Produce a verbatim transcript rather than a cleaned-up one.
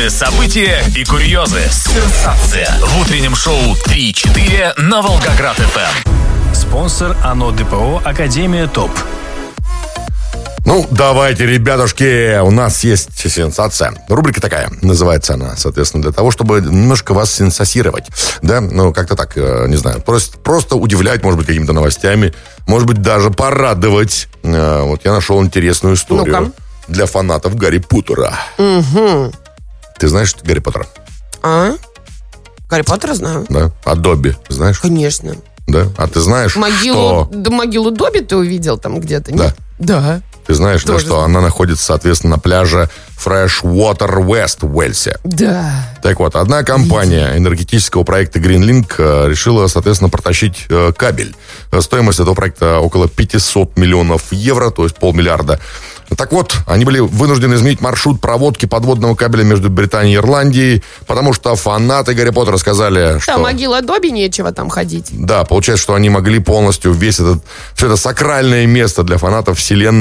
Главные события и курьезы. Сенсация. В утреннем шоу три-четыре на Волгоград-эф эм. Спонсор АНО ДПО Академия ТОП. Ну, давайте, ребятушки, у нас есть сенсация. Рубрика такая, называется она, соответственно, для того, чтобы немножко вас сенсасировать. Да, ну, как-то так, не знаю, просто, просто удивлять, может быть, какими-то новостями, может быть, даже порадовать. Вот я нашел интересную историю. Ну-ка. Для фанатов Гарри Поттера. Угу. Ты знаешь Гарри Поттера? А? Гарри Поттера знаю. Да. А Добби знаешь? Конечно. Да. А ты знаешь, могилу, что... Да, могилу Добби ты увидел там где-то? Да. Нет? Да. Ты знаешь, да, что она находится, соответственно, на пляже Freshwater West в Уэльсе. Да. Так вот, одна компания энергетического проекта GreenLink решила, соответственно, протащить кабель. Стоимость этого проекта около пятьсот миллионов евро, то есть полмиллиарда. Так вот, они были вынуждены изменить маршрут проводки подводного кабеля между Британией и Ирландией, потому что фанаты Гарри Поттера сказали, что... Там могила Добби, нечего там ходить. Да, получается, что они могли полностью весь этот... Все это сакральное место для фанатов вселенной